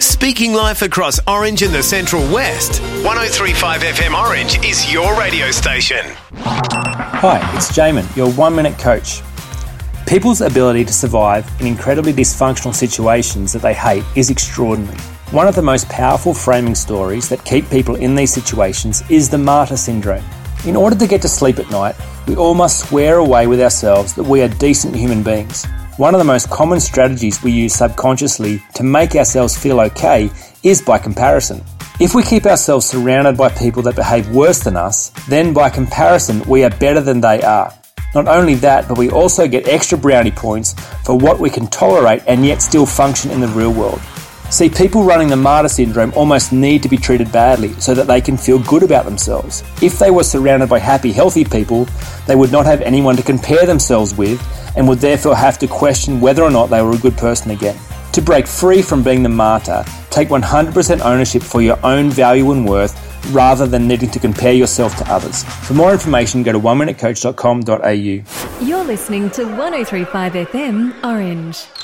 Speaking life across Orange and the Central West. 103.5 FM Orange is your radio station. Hi, it's Jamin, your 1 Minute Coach. People's ability to survive in incredibly dysfunctional situations that they hate is extraordinary. One of the most powerful framing stories that keep people in these situations is the martyr syndrome. In order to get to sleep at night, we all must swear away with ourselves that we are decent human beings. One of the most common strategies we use subconsciously to make ourselves feel okay is by comparison. If we keep ourselves surrounded by people that behave worse than us, then by comparison we are better than they are. Not only that, but we also get extra brownie points for what we can tolerate and yet still function in the real world. See, people running the martyr syndrome almost need to be treated badly so that they can feel good about themselves. If they were surrounded by happy, healthy people, they would not have anyone to compare themselves with and would therefore have to question whether or not they were a good person again. To break free from being the martyr, take 100% ownership for your own value and worth rather than needing to compare yourself to others. For more information, go to oneminutecoach.com.au. You're listening to 103.5 FM Orange.